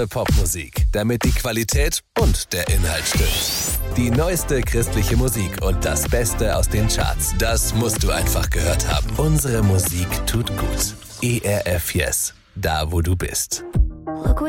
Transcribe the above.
Popmusik, damit die Qualität und der Inhalt stimmt. Die neueste christliche Musik und das Beste aus den Charts, das musst du einfach gehört haben. Unsere Musik tut gut. ERF Yes, da wo du bist. Look